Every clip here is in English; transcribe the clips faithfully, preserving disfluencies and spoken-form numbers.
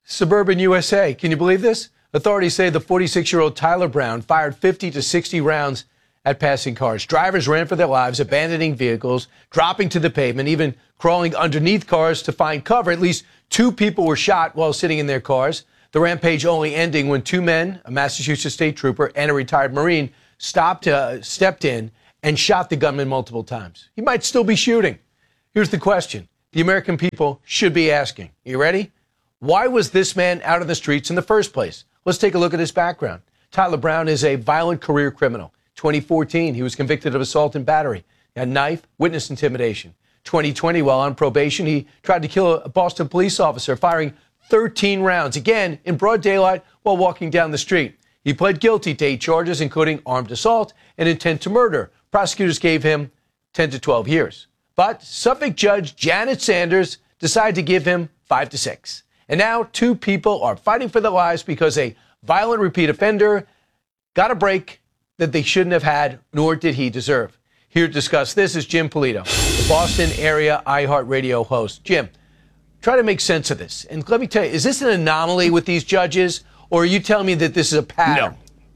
Suburban U S A. Can you believe this? Authorities say the forty-six-year-old Tyler Brown fired fifty to sixty rounds at passing cars. Drivers ran for their lives, abandoning vehicles, dropping to the pavement, even crawling underneath cars to find cover. At least two people were shot while sitting in their cars. The rampage only ending when two men, a Massachusetts state trooper and a retired Marine, stopped, uh, stepped in and shot the gunman multiple times. He might still be shooting. Here's the question the American people should be asking. You ready? Why was this man out on the streets in the first place? Let's take a look at his background. Tyler Brown is a violent career criminal. twenty fourteen, he was convicted of assault and battery, a knife, witness intimidation. twenty twenty, while on probation, he tried to kill a Boston police officer, firing thirteen rounds, again in broad daylight while walking down the street. He pled guilty to eight charges, including armed assault and intent to murder. Prosecutors gave him ten to twelve years. But Suffolk Judge Janet Sanders decided to give him five to six. And now two people are fighting for their lives because a violent repeat offender got a break that they shouldn't have had, nor did he deserve. Here to discuss this is Jim Polito, the Boston area iHeartRadio host. Jim, try to make sense of this. And let me tell you, is this an anomaly with these judges, or are you telling me that this is a pattern? No.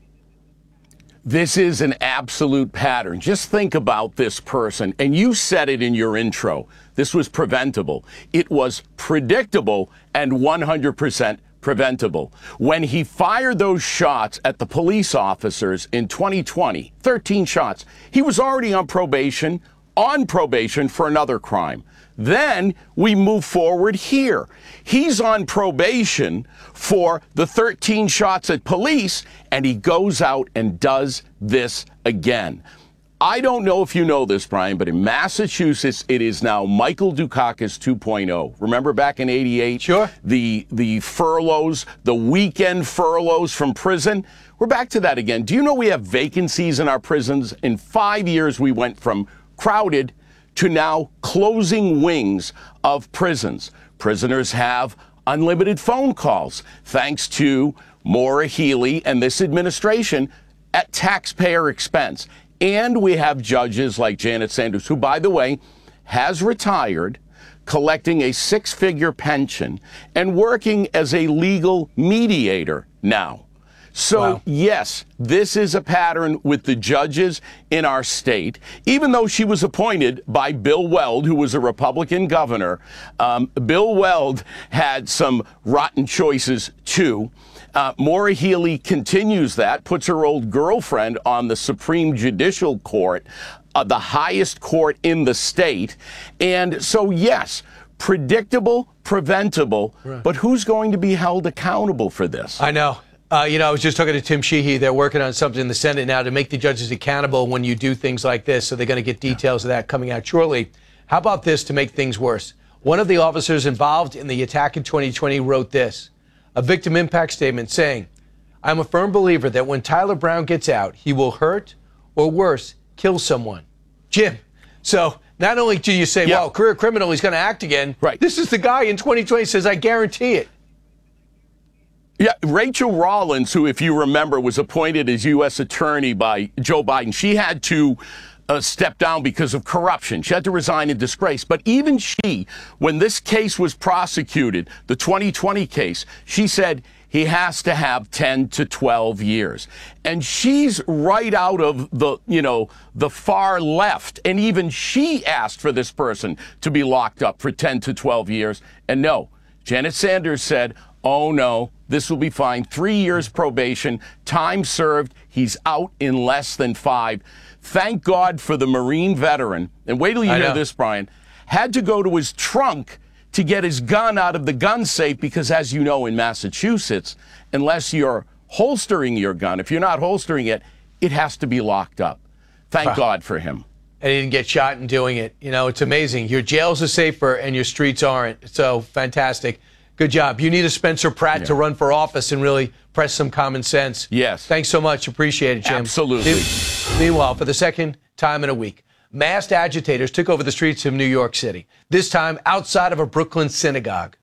This is an absolute pattern. Just think about this person, and you said it in your intro. This was preventable. It was predictable and one hundred percent preventable. When he fired those shots at the police officers in twenty twenty, thirteen shots, he was already on probation, on probation for another crime. Then we move forward here. He's on probation for the thirteen shots at police, and he goes out and does this again. I don't know if you know this, Brian, but in Massachusetts, it is now Michael Dukakis two point oh. Remember back in eighty-eight? Sure. The, the furloughs, the weekend furloughs from prison? We're back to that again. Do you know we have vacancies in our prisons? In five years, we went from crowded to now closing wings of prisons. Prisoners have unlimited phone calls, thanks to Maura Healey and this administration, at taxpayer expense. And we have judges like Janet Sanders, who, by the way, has retired, collecting a six-figure pension and working as a legal mediator now. So, wow. Yes, this is a pattern with the judges in our state. Even though she was appointed by Bill Weld, who was a Republican governor, um, Bill Weld had some rotten choices, too. Uh, Maura Healey continues that, puts her old girlfriend on the Supreme Judicial Court, uh, the highest court in the state. And so, yes, predictable, preventable, right. But who's going to be held accountable for this? I know. Uh, you know, I was just talking to Tim Sheehy. They're working on something in the Senate now to make the judges accountable when you do things like this. So they're going to get details of that coming out shortly. How about this to make things worse? One of the officers involved in the attack in twenty twenty wrote this, a victim impact statement saying, I'm a firm believer that when Tyler Brown gets out, he will hurt or worse, kill someone. Jim, so not only do you say, yeah. well, career criminal, he's going to act again. Right. This is the guy in twenty twenty says, I guarantee it. Yeah, Rachel Rollins, who, if you remember, was appointed as U S attorney by Joe Biden, she had to uh, step down because of corruption. She had to resign in disgrace. But even she, when this case was prosecuted, the twenty twenty case, she said he has to have ten to twelve years. And she's right out of the, you know, the far left. And even she asked for this person to be locked up for ten to twelve years. And no, Janet Sanders said, oh, no, this will be fine. Three years probation, time served. He's out in less than five. Thank God for the Marine veteran. And wait till you hear this, Brian. Had to go to his trunk to get his gun out of the gun safe because, as you know, in Massachusetts, unless you're holstering your gun, if you're not holstering it, it has to be locked up. Thank wow. God for him. And he didn't get shot in doing it. You know, it's amazing. Your jails are safer and your streets aren't. So fantastic. Good job. You need a Spencer Pratt yeah. to run for office and really press some common sense. Yes. Thanks so much. Appreciate it, Jim. Absolutely. Meanwhile, for the second time in a week, masked agitators took over the streets of New York City, this time outside of a Brooklyn synagogue.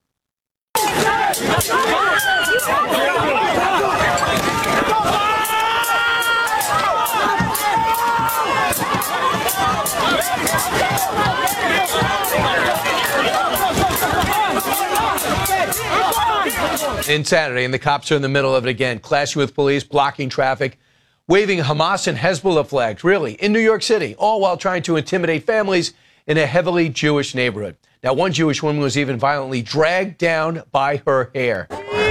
Insanity, and the cops are in the middle of it again, clashing with police, blocking traffic, waving Hamas and Hezbollah flags, really, in New York City, all while trying to intimidate families in a heavily Jewish neighborhood. Now, one Jewish woman was even violently dragged down by her hair.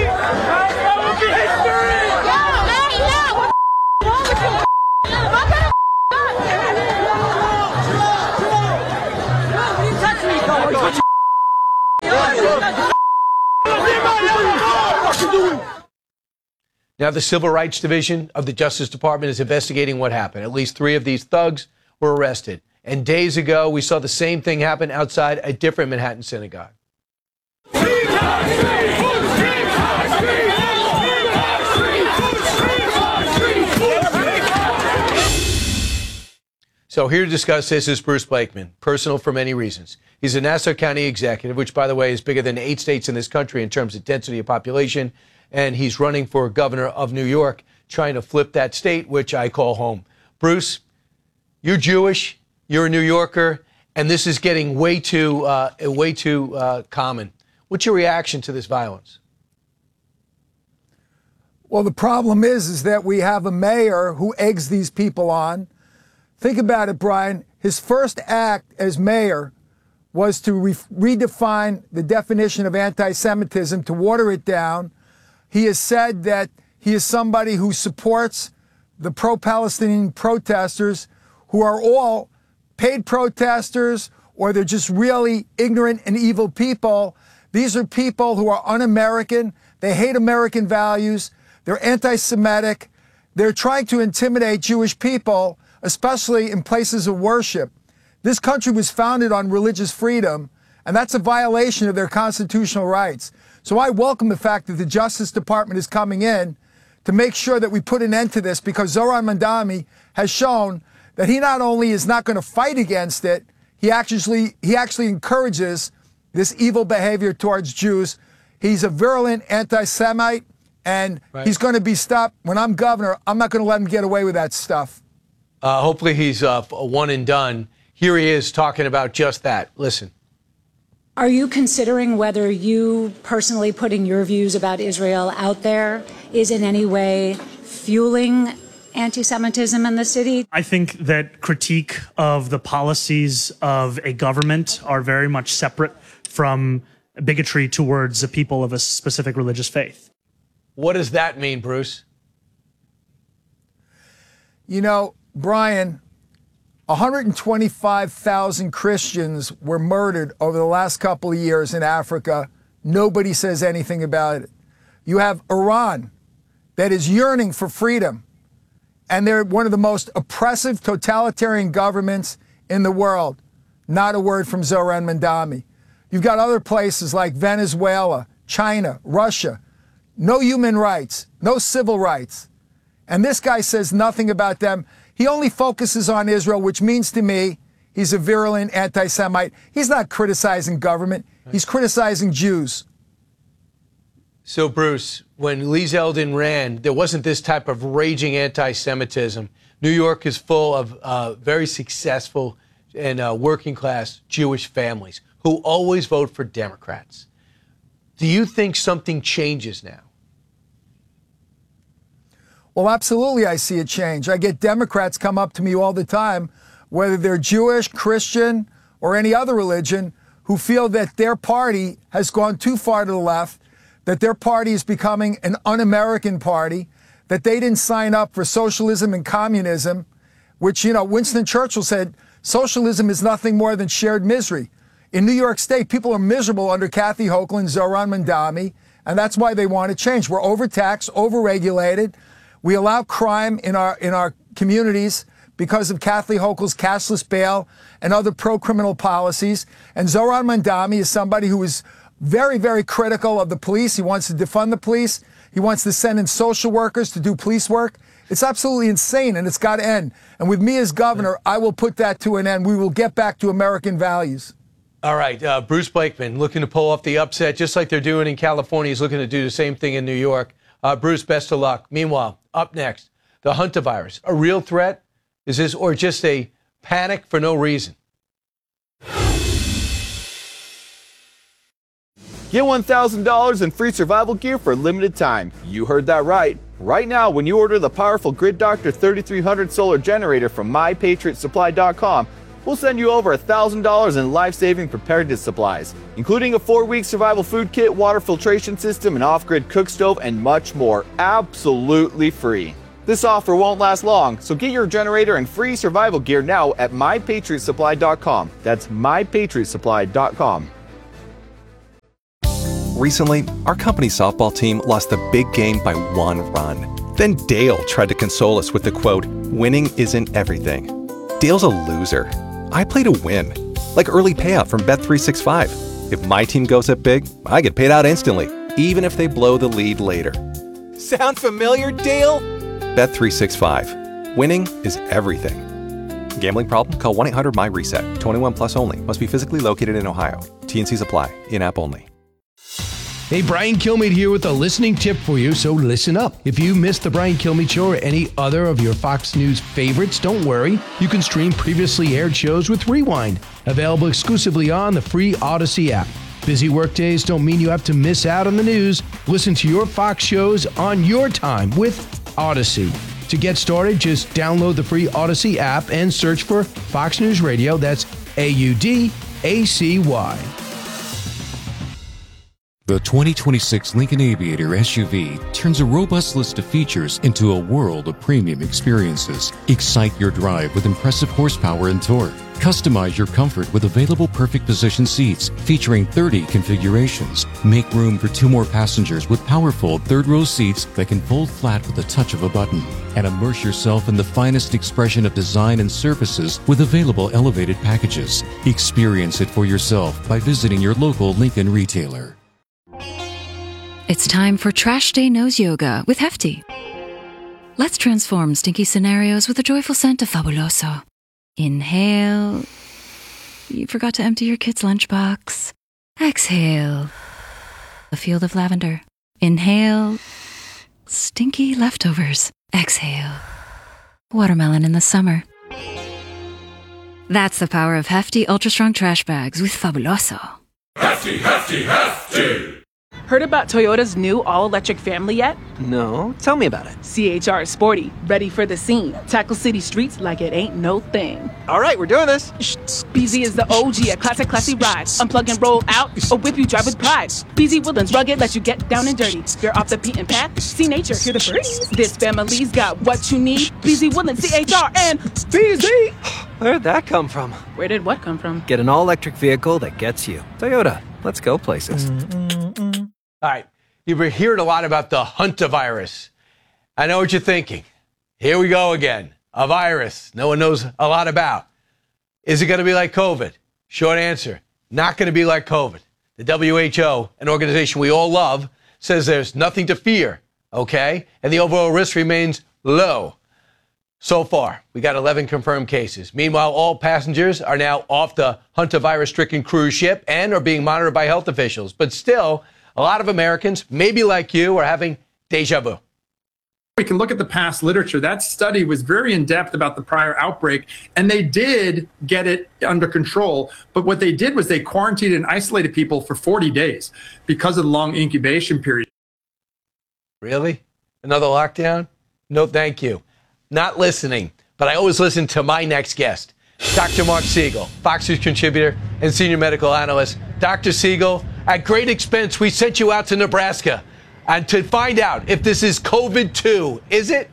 Now, the Civil Rights Division of the Justice Department is investigating what happened. At least three of these thugs were arrested. And days ago, we saw the same thing happen outside a different Manhattan synagogue. So here to discuss this is Bruce Blakeman, personal for many reasons. He's a Nassau County executive, which, by the way, is bigger than eight states in this country in terms of density of population. And he's running for governor of New York, trying to flip that state, which I call home. Bruce, you're Jewish, you're a New Yorker, and this is getting way too, uh, way too uh, common. What's your reaction to this violence? Well, the problem is, is that we have a mayor who eggs these people on. Think about it, Brian. His first act as mayor was to re- redefine the definition of anti-Semitism, to water it down. He has said that he is somebody who supports the pro-Palestinian protesters, who are all paid protesters, or they're just really ignorant and evil people. These are people who are un-American. They hate American values. They're anti-Semitic. They're trying to intimidate Jewish people, especially in places of worship. This country was founded on religious freedom, and that's a violation of their constitutional rights. So I welcome the fact that the Justice Department is coming in to make sure that we put an end to this, because Zohran Mamdani has shown that he not only is not going to fight against it, he actually, he actually encourages this evil behavior towards Jews. He's a virulent anti-Semite, and right. he's going to be stopped. When I'm governor, I'm not going to let him get away with that stuff. Uh, hopefully he's uh, one and done. Here he is talking about just that. Listen. Are you considering whether you personally putting your views about Israel out there is in any way fueling anti-Semitism in the city? I think that critique of the policies of a government are very much separate from bigotry towards the people of a specific religious faith. What does that mean, Bruce? You know, Brian, one hundred twenty-five thousand Christians were murdered over the last couple of years in Africa. Nobody says anything about it. You have Iran that is yearning for freedom, and they're one of the most oppressive totalitarian governments in the world. Not a word from Zohran Mamdani. You've got other places like Venezuela, China, Russia. No human rights, no civil rights. And this guy says nothing about them. He only focuses on Israel, which means to me he's a virulent anti-Semite. He's not criticizing government. He's criticizing Jews. So, Bruce, when Lee Zeldin ran, there wasn't this type of raging anti-Semitism. New York is full of uh, very successful and uh, working-class Jewish families who always vote for Democrats. Do you think something changes now? Well, absolutely, I see a change. I get Democrats come up to me all the time, whether they're Jewish, Christian, or any other religion, who feel that their party has gone too far to the left, that their party is becoming an un-American party, that they didn't sign up for socialism and communism, which, you know, Winston Churchill said, socialism is nothing more than shared misery. In New York State, people are miserable under Kathy Hochul, Zohran Mamdani, and that's why they want to change. We're overtaxed, overregulated. We allow crime in our in our communities because of Kathy Hochul's cashless bail and other pro-criminal policies. And Zohran Mamdani is somebody who is very, very critical of the police. He wants to defund the police. He wants to send in social workers to do police work. It's absolutely insane, and it's got to end. And with me as governor, I will put that to an end. We will get back to American values. All right, uh, Bruce Blakeman looking to pull off the upset, just like they're doing in California. He's looking to do the same thing in New York. Uh, Bruce, best of luck. Meanwhile, up next, the hantavirus, a real threat? Is this, or just a panic for no reason? Get one thousand dollars in free survival gear for a limited time. You heard that right. Right now, when you order the powerful Grid Doctor thirty-three hundred solar generator from my patriot supply dot com, we'll send you over one thousand dollars in life-saving preparedness supplies, including a four-week survival food kit, water filtration system, an off-grid cook stove, and much more, absolutely free. This offer won't last long, so get your generator and free survival gear now at my patriot supply dot com. That's my patriot supply dot com. Recently, our company's softball team lost the big game by one run. Then Dale tried to console us with the quote, "Winning isn't everything." Dale's a loser. I play to win. Like early payout from Bet three sixty-five. If my team goes up big, I get paid out instantly, even if they blow the lead later. Sound familiar, Dale? Bet three sixty-five. Winning is everything. Gambling problem? Call one eight hundred my reset. twenty-one plus only. Must be physically located in Ohio. T and Cs apply. In-app only. Hey, Brian Kilmeade here with a listening tip for you, so listen up. If you missed the Brian Kilmeade Show or any other of your Fox News favorites, don't worry. You can stream previously aired shows with Rewind, available exclusively on the free Odyssey app. Busy workdays don't mean you have to miss out on the news. Listen to your Fox shows on your time with Odyssey. To get started, just download the free Odyssey app and search for Fox News Radio. That's A U D A C Y. The twenty twenty-six Lincoln Aviator S U V turns a robust list of features into a world of premium experiences. Excite your drive with impressive horsepower and torque. Customize your comfort with available perfect position seats featuring thirty configurations. Make room for two more passengers with powerful third-row seats that can fold flat with the touch of a button. And immerse yourself in the finest expression of design and surfaces with available elevated packages. Experience it for yourself by visiting your local Lincoln retailer. It's time for Trash Day Nose Yoga with Hefty. Let's transform stinky scenarios with a joyful scent of Fabuloso. Inhale. You forgot to empty your kid's lunchbox. Exhale. A field of lavender. Inhale. Stinky leftovers. Exhale. Watermelon in the summer. That's the power of Hefty Ultra Strong Trash Bags with Fabuloso. Hefty, hefty, hefty! Heard about Toyota's new all-electric family yet? No, tell me about it. C H R is sporty, ready for the scene. Tackle city streets like it ain't no thing. All right, we're doing this. B Z is the O G, a classic, classy ride. Unplug and roll out, or whip you drive with pride. B Z Woodlands rugged, let you get down and dirty. You're off the beaten path, see nature, hear the birds. This family's got what you need. B Z Woodlands, C H R, and B Z. Where'd that come from? Where did what come from? Get an all-electric vehicle that gets you. Toyota, let's go places. Mm-mm-mm. All right, you've been hearing a lot about the hantavirus. I know what you're thinking. Here we go again. A virus no one knows a lot about. Is it going to be like COVID? Short answer, not going to be like COVID. The W H O, an organization we all love, says there's nothing to fear, okay? And the overall risk remains low. So far, we got eleven confirmed cases. Meanwhile, all passengers are now off the hantavirus-stricken cruise ship and are being monitored by health officials. But still, a lot of Americans, maybe like you, are having deja vu. We can look at the past literature. That study was very in-depth about the prior outbreak, and they did get it under control. But what they did was they quarantined and isolated people for forty days because of the long incubation period. Really? Another lockdown? No, thank you. Not listening, but I always listen to my next guest, Doctor Mark Siegel, Fox News contributor and senior medical analyst. Doctor Siegel, at great expense, we sent you out to Nebraska and to find out if this is COVID two. Is it?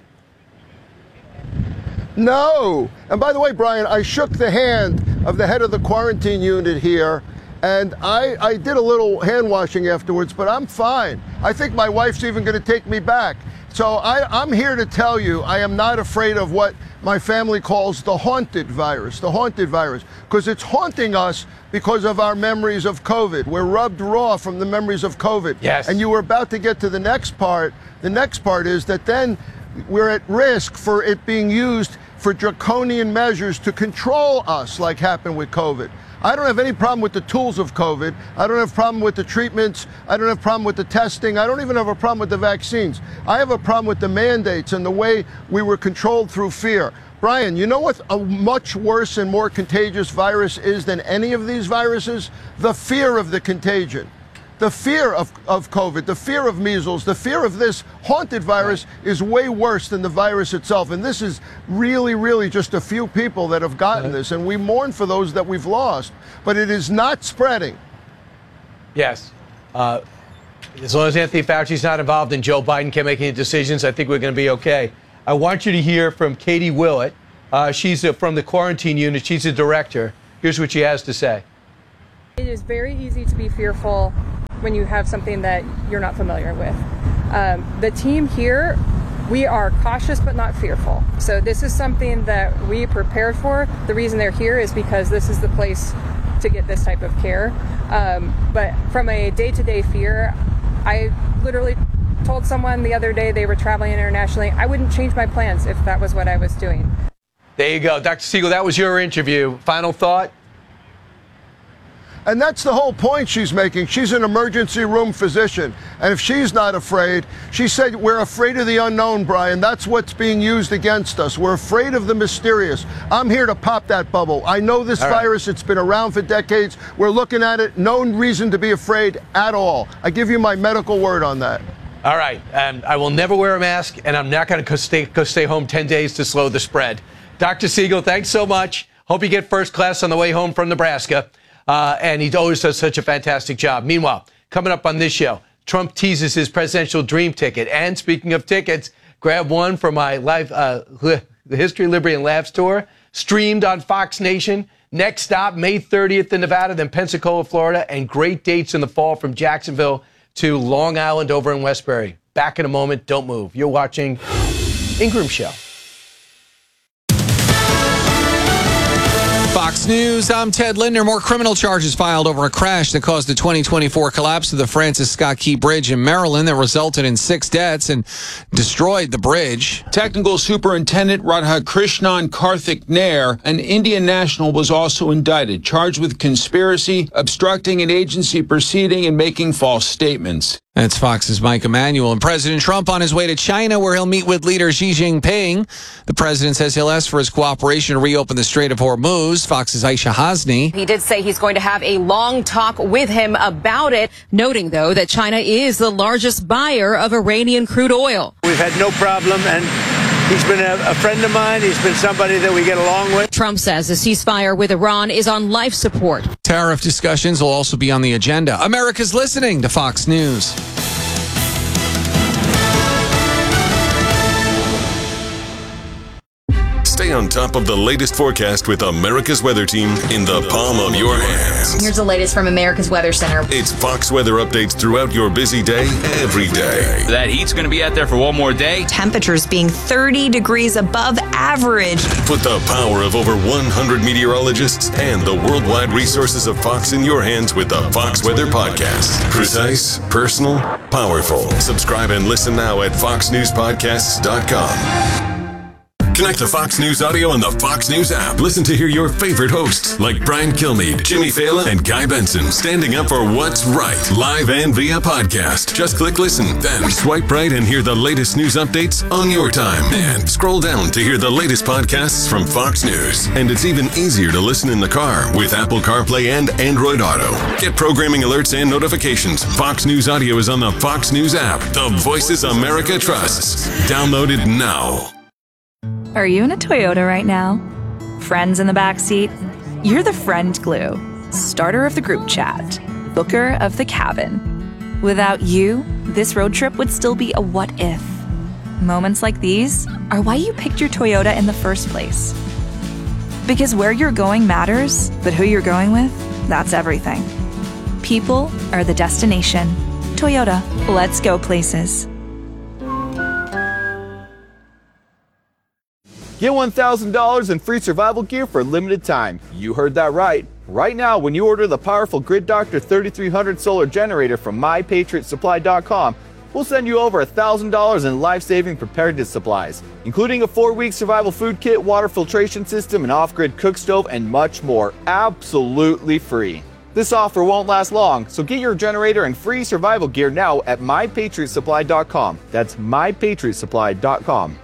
No. And by the way, Brian, I shook the hand of the head of the quarantine unit here, and I, I did a little hand washing afterwards, but I'm fine. I think my wife's even going to take me back. So I, I'm here to tell you I am not afraid of what my family calls the haunted virus, the haunted virus, because it's haunting us because of our memories of COVID. We're rubbed raw from the memories of COVID. Yes. And you were about to get to the next part. The next part is that then we're at risk for it being used for draconian measures to control us, like happened with COVID. I don't have any problem with the tools of COVID. I don't have a problem with the treatments. I don't have a problem with the testing. I don't even have a problem with the vaccines. I have a problem with the mandates and the way we were controlled through fear. Brian, you know what a much worse and more contagious virus is than any of these viruses? The fear of the contagion. The fear of, of COVID, the fear of measles, the fear of this haunted virus is way worse than the virus itself. And this is really, really just a few people that have gotten this. And we mourn for those that we've lost. But it is not spreading. Yes. Uh, as long as Anthony Fauci's not involved and Joe Biden can't make any decisions, I think we're going to be okay. I want you to hear from Katie Willett. Uh, she's uh, from the quarantine unit. She's a director. Here's what she has to say. It is very easy to be fearful when you have something that you're not familiar with. Um, the team here, we are cautious but not fearful. So this is something that we prepared for. The reason they're here is because this is the place to get this type of care. Um, but from a day-to-day fear, I literally told someone the other day they were traveling internationally, I wouldn't change my plans if that was what I was doing. There you go. Doctor Siegel, that was your interview. Final thought? And that's the whole point she's making. She's an emergency room physician. And if she's not afraid, she said, we're afraid of the unknown, Brian. That's what's being used against us. We're afraid of the mysterious. I'm here to pop that bubble. I know this all virus. Right. It's been around for decades. We're looking at it. No reason to be afraid at all. I give you my medical word on that. All right. And I will never wear a mask, and I'm not going to stay, go stay home ten days to slow the spread. Doctor Siegel, thanks so much. Hope you get first class on the way home from Nebraska. Uh, and he always does such a fantastic job. Meanwhile, coming up on this show, Trump teases his presidential dream ticket. And speaking of tickets, grab one for my live, uh, the History, Liberty, and Laughs tour, streamed on Fox Nation. Next stop, May thirtieth in Nevada, then Pensacola, Florida, and great dates in the fall from Jacksonville to Long Island over in Westbury. Back in a moment. Don't move. You're watching Ingram Show. Fox News, I'm Ted Linder. More criminal charges filed over a crash that caused the twenty twenty-four collapse of the Francis Scott Key Bridge in Maryland that resulted in six deaths and destroyed the bridge. Technical Superintendent Radhakrishnan Karthik Nair, an Indian national, was also indicted, charged with conspiracy, obstructing an agency proceeding, and making false statements. That's Fox's Mike Emanuel. And President Trump on his way to China, where he'll meet with leader Xi Jinping. The president says he'll ask for his cooperation to reopen the Strait of Hormuz. Fox's Aisha Hasni. He did say he's going to have a long talk with him about it, noting, though, that China is the largest buyer of Iranian crude oil. We've had no problem, and he's been a, a friend of mine. He's been somebody that we get along with. Trump says the ceasefire with Iran is on life support. Tariff discussions will also be on the agenda. America's listening to Fox News. Stay on top of the latest forecast with America's Weather Team in the palm of your hands. Here's the latest from America's Weather Center. It's Fox weather updates throughout your busy day, every day. That heat's going to be out there for one more day. Temperatures being thirty degrees above average. Put the power of over one hundred meteorologists and the worldwide resources of Fox in your hands with the Fox Weather Podcast. Precise, personal, powerful. Subscribe and listen now at fox news podcasts dot com. Connect to Fox News Audio on the Fox News app. Listen to hear your favorite hosts like Brian Kilmeade, Jimmy Fallon, and Guy Benson standing up for what's right, live and via podcast. Just click listen, then swipe right and hear the latest news updates on your time. And scroll down to hear the latest podcasts from Fox News. And it's even easier to listen in the car with Apple CarPlay and Android Auto. Get programming alerts and notifications. Fox News Audio is on the Fox News app. The voices America trusts. Download it now. Are you in a Toyota right now? Friends in the backseat? You're the friend glue, starter of the group chat, booker of the cabin. Without you, this road trip would still be a what if. Moments like these are why you picked your Toyota in the first place. Because where you're going matters, but who you're going with, that's everything. People are the destination. Toyota, let's go places. Get one thousand dollars in free survival gear for a limited time. You heard that right. Right now, when you order the powerful Grid Doctor thirty-three hundred solar generator from my patriot supply dot com, we'll send you over one thousand dollars in life-saving preparedness supplies, including a four-week survival food kit, water filtration system, an off-grid cook stove, and much more, absolutely free. This offer won't last long, so get your generator and free survival gear now at my patriot supply dot com. That's my patriot supply dot com.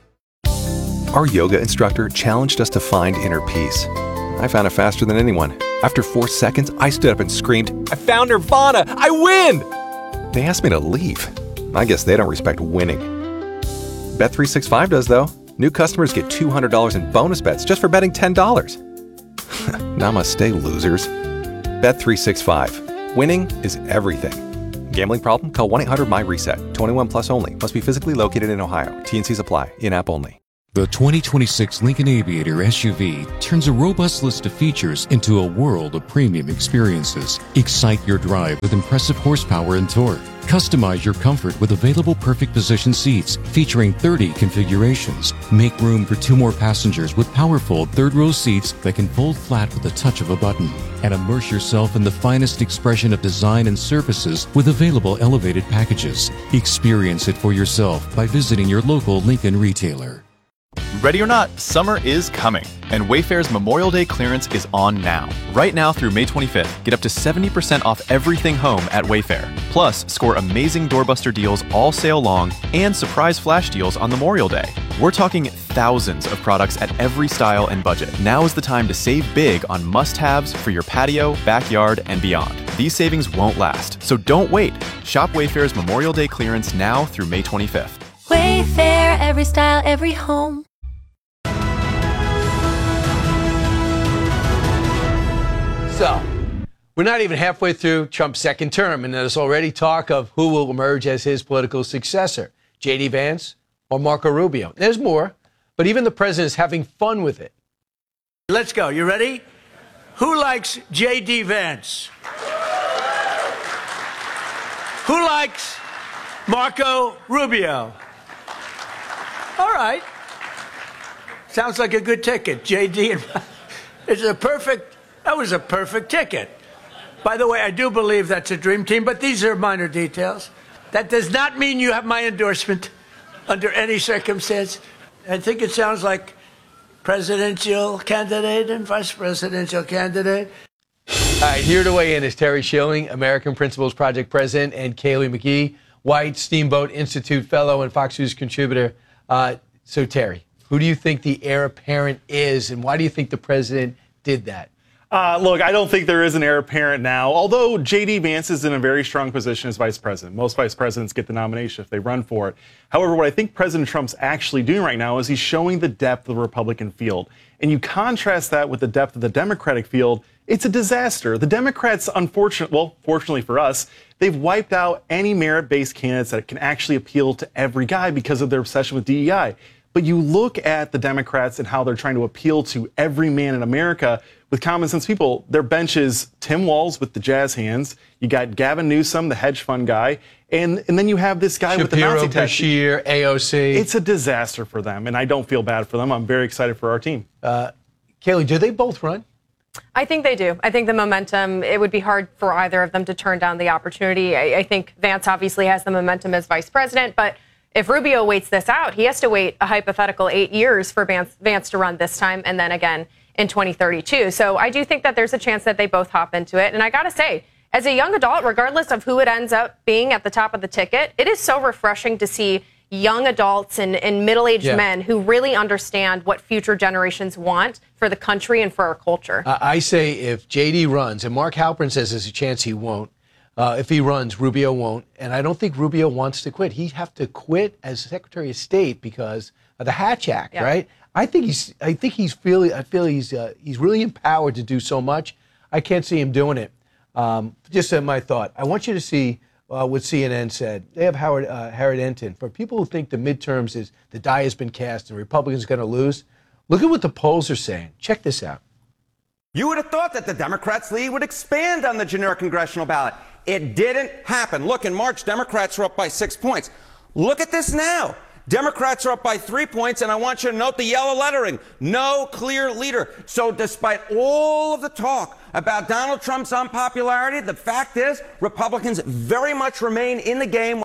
Our yoga instructor challenged us to find inner peace. I found it faster than anyone. After four seconds, I stood up and screamed, "I found Nirvana! I win!" They asked me to leave. I guess they don't respect winning. Bet three sixty-five does, though. New customers get two hundred dollars in bonus bets just for betting ten dollars. Namaste, losers. Bet three sixty-five. Winning is everything. Gambling problem? Call one eight hundred M Y reset. twenty-one plus only. Must be physically located in Ohio. T and Cs apply. In-app only. The twenty twenty-six Lincoln Aviator S U V turns a robust list of features into a world of premium experiences. Excite your drive with impressive horsepower and torque. Customize your comfort with available perfect position seats featuring thirty configurations. Make room for two more passengers with powerful third-row seats that can fold flat with the touch of a button. And immerse yourself in the finest expression of design and surfaces with available elevated packages. Experience it for yourself by visiting your local Lincoln retailer. Ready or not, summer is coming, and Wayfair's Memorial Day clearance is on now. Right now through May twenty-fifth, get up to seventy percent off everything home at Wayfair. Plus, score amazing doorbuster deals all sale long and surprise flash deals on Memorial Day. We're talking thousands of products at every style and budget. Now is the time to save big on must-haves for your patio, backyard, and beyond. These savings won't last, so don't wait. Shop Wayfair's Memorial Day clearance now through May twenty-fifth. Wayfair, every style, every home. So, we're not even halfway through Trump's second term, and there's already talk of who will emerge as his political successor, J D Vance or Marco Rubio. There's more, but even the president is having fun with it. Let's go. You ready? Who likes J D Vance? Who likes Marco Rubio? All right. Sounds like a good ticket. J D and it's a perfect, that was a perfect ticket. By the way, I do believe that's a dream team, but these are minor details. That does not mean you have my endorsement under any circumstance. I think it sounds like presidential candidate and vice presidential candidate. All right, here to weigh in is Terry Schilling, American Principles Project President, and Kaylee McGee, White Steamboat Institute Fellow and Fox News contributor. Uh, so, Terry, who do you think the heir apparent is, and why do you think the president did that? Uh, look, I don't think there is an heir apparent now, although J D Vance is in a very strong position as vice president. Most vice presidents get the nomination if they run for it. However, what I think President Trump's actually doing right now is he's showing the depth of the Republican field. And you contrast that with the depth of the Democratic field, it's a disaster. The Democrats, unfortunately, well, fortunately for us, they've wiped out any merit-based candidates that can actually appeal to every guy because of their obsession with D E I. But you look at the Democrats and how they're trying to appeal to every man in America with common sense people. Their bench is Tim Walz with the jazz hands. You got Gavin Newsom, the hedge fund guy. And, and then you have this guy Shapiro, with the Nazi tattoo. Bashir, A O C. It's a disaster for them, and I don't feel bad for them. I'm very excited for our team. Uh, Kaylee, do they both run? I think they do. I think the momentum, it would be hard for either of them to turn down the opportunity. I, I think Vance obviously has the momentum as vice president, but if Rubio waits this out, he has to wait a hypothetical eight years for Vance, Vance to run this time and then again in twenty thirty-two. So I do think that there's a chance that they both hop into it. And I got to say, as a young adult, regardless of who it ends up being at the top of the ticket, it is so refreshing to see young adults and, and middle-aged yeah. men who really understand what future generations want for the country and for our culture. Uh, I say if J D runs, and Mark Halperin says there's a chance he won't, Uh, if he runs, Rubio won't. And I don't think Rubio wants to quit. He'd have to quit as Secretary of State because of the Hatch Act, Yeah. right? I think he's. I think he's feeling. I feel he's. Uh, he's really empowered to do so much. I can't see him doing it. Um, just uh, my thought. I want you to see uh, what C N N said. They have Howard uh, Harriet Enton. For people who think the midterms is the die has been cast and Republicans are going to lose, look at what the polls are saying. Check this out. You would have thought that the Democrats' lead would expand on the generic congressional ballot. It didn't happen. Look, in March, Democrats were up by six points. Look at this now. Democrats are up by three points, and I want you to note the yellow lettering. No clear leader. So despite all of the talk about Donald Trump's unpopularity, the fact is Republicans very much remain in the game.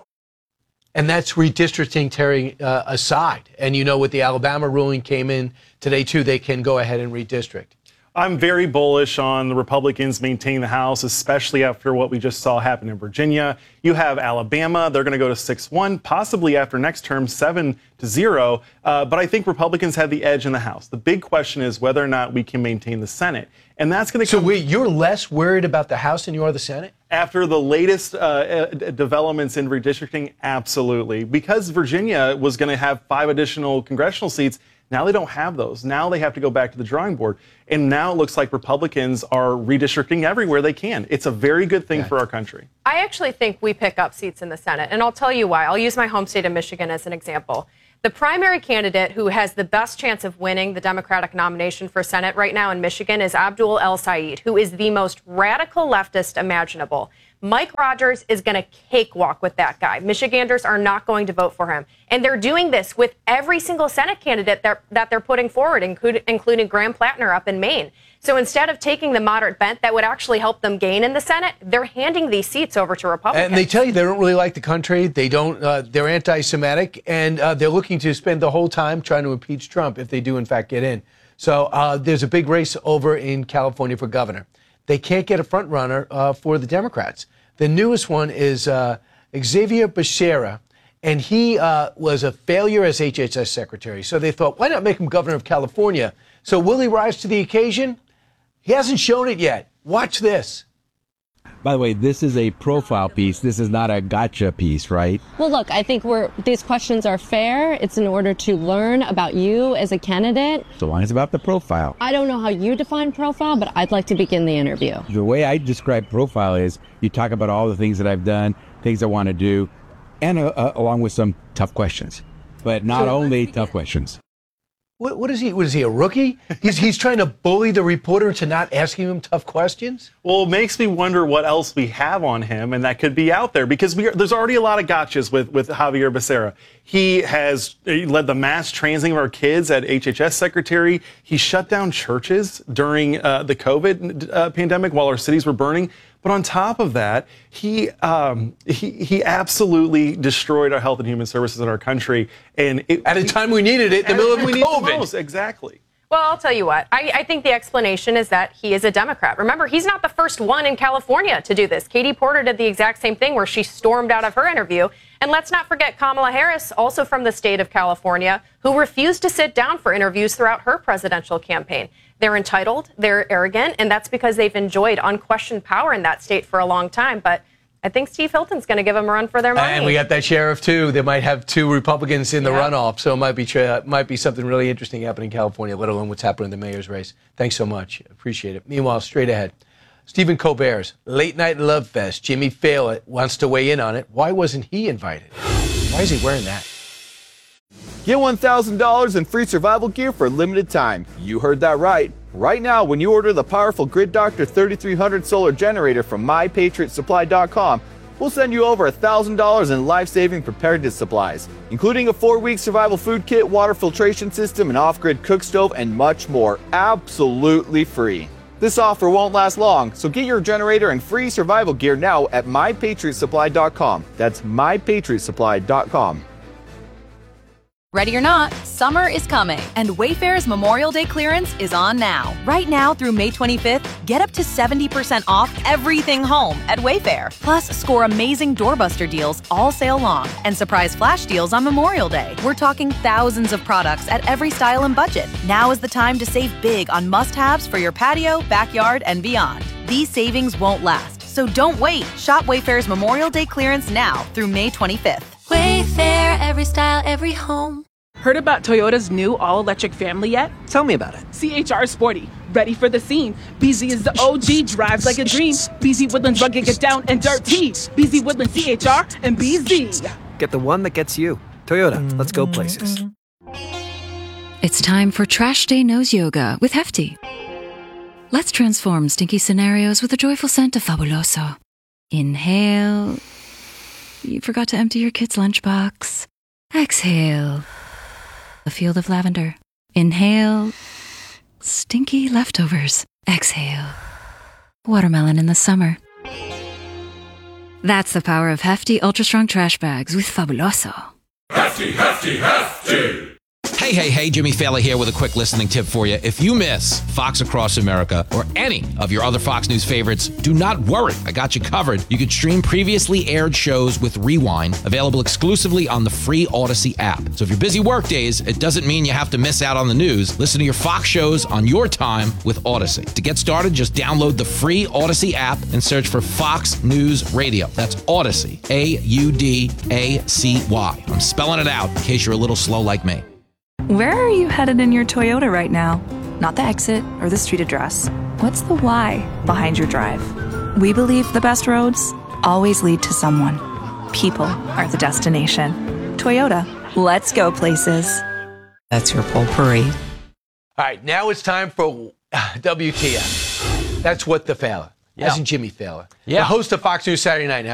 And that's redistricting, Terry, uh, aside. And you know, with the Alabama ruling came in today, too, they can go ahead and redistrict. I'm very bullish on the Republicans maintaining the House, especially after what we just saw happen in Virginia. You have Alabama. They're going to go to six one, possibly after next term, seven to zero. Uh, but I think Republicans have the edge in the House. The big question is whether or not we can maintain the Senate. And that's going to So come... wait, you're less worried about the House than you are the Senate? After the latest uh, developments in redistricting, absolutely. Because Virginia was going to have five additional congressional seats, now they don't have those. Now they have to go back to the drawing board. And now it looks like Republicans are redistricting everywhere they can. It's a very good thing yeah. for our country. I actually think we pick up seats in the Senate, and I'll tell you why. I'll use my home state of Michigan as an example. The primary candidate who has the best chance of winning the Democratic nomination for Senate right now in Michigan is Abdul El-Sayed, who is the most radical leftist imaginable. Mike Rogers is going to cakewalk with that guy. Michiganders are not going to vote for him. And they're doing this with every single Senate candidate that, that they're putting forward, include, including Graham Plattner up in Maine. So instead of taking the moderate bent that would actually help them gain in the Senate, they're handing these seats over to Republicans. And they tell you they don't really like the country. They don't. Uh, they're anti-Semitic, and uh, they're looking to spend the whole time trying to impeach Trump if they do, in fact, get in. So uh, there's a big race over in California for governor. They can't get a front runner uh, for the Democrats. The newest one is uh, Xavier Becerra, and he uh, was a failure as H H S secretary. So they thought, why not make him governor of California? So will he rise to the occasion? He hasn't shown it yet. Watch this. By the way, this is a profile piece. This is not a gotcha piece, right? Well, look, I think we're these questions are fair. It's in order to learn about you as a candidate. So long as it's about the profile. I don't know how you define profile, but I'd like to begin the interview. The way I describe profile is you talk about all the things that I've done, things I want to do, and uh, uh, along with some tough questions. But not so only tough questions. What, what is he? What is he, a rookie? He's he's trying to bully the reporter into not asking him tough questions? Well, it makes me wonder what else we have on him, and that could be out there, because we are, there's already a lot of gotchas with, with Javier Becerra. He has he led the mass transiting of our kids at H H S secretary. He shut down churches during uh, the COVID uh, pandemic while our cities were burning. But on top of that, he, um, he he absolutely destroyed our health and human services in our country. And it, at a time we needed it, in the middle of COVID. Most, exactly. Well, I'll tell you what. I, I think the explanation is that he is a Democrat. Remember, he's not the first one in California to do this. Katie Porter did the exact same thing where she stormed out of her interview. And let's not forget Kamala Harris, also from the state of California, who refused to sit down for interviews throughout her presidential campaign. They're entitled, they're arrogant, and that's because they've enjoyed unquestioned power in that state for a long time. But I think Steve Hilton's going to give them a run for their money. And we got that sheriff, too. They might have two Republicans in the yeah. runoff, so it might be, tra- might be something really interesting happening in California, let alone what's happening in the mayor's race. Thanks so much. Appreciate it. Meanwhile, straight ahead, Stephen Colbert's Late Night Love Fest. Jimmy Fallon wants to weigh in on it. Why wasn't he invited? Why is he wearing that? Get one thousand dollars in free survival gear for a limited time. You heard that right. Right now, when you order the powerful Grid Doctor thirty-three hundred solar generator from my patriot supply dot com, we'll send you over one thousand dollars in life-saving preparedness supplies, including a four-week survival food kit, water filtration system, an off-grid cook stove, and much more, absolutely free. This offer won't last long, so get your generator and free survival gear now at my patriot supply dot com. That's my patriot supply dot com. Ready or not, summer is coming, and Wayfair's Memorial Day clearance is on now. Right now through May twenty-fifth, get up to seventy percent off everything home at Wayfair. Plus, score amazing doorbuster deals all sale long and surprise flash deals on Memorial Day. We're talking thousands of products at every style and budget. Now is the time to save big on must-haves for your patio, backyard, and beyond. These savings won't last, so don't wait. Shop Wayfair's Memorial Day clearance now through May twenty-fifth. Wayfair, every style, every home. Heard about Toyota's new all-electric family yet? Tell me about it. C H R Sporty, ready for the scene. B Z is the O G, drives like a dream. B Z Woodlands rugged, get down and dirty. B Z Woodlands C H R and B Z. Get the one that gets you. Toyota, let's go places. It's time for Trash Day Nose Yoga with Hefty. Let's transform stinky scenarios with a joyful scent of Fabuloso. Inhale. You forgot to empty your kid's lunchbox. Exhale. A field of lavender. Inhale. Stinky leftovers. Exhale. Watermelon in the summer. That's the power of Hefty Ultra Strong Trash Bags with Fabuloso. Hefty, hefty, hefty! Hey, hey, hey, Jimmy Fallon here with a quick listening tip for you. If you miss Fox Across America or any of your other Fox News favorites, do not worry. I got you covered. You can stream previously aired shows with Rewind, available exclusively on the free Odyssey app. So if you're busy work days, it doesn't mean you have to miss out on the news. Listen to your Fox shows on your time with Odyssey. To get started, just download the free Odyssey app and search for Fox News Radio. That's Odyssey, A U D A C Y. I'm spelling it out in case you're a little slow like me. Where are you headed in your Toyota right now? Not the exit or the street address. What's the why behind your drive? We believe the best roads always lead to someone. People are the destination. Toyota, let's go places. That's your potpourri. All right, now it's time for W T F. That's What the Fallon. Yeah. As in Jimmy Fallon. Yeah. The host of Fox News Saturday Night. Now,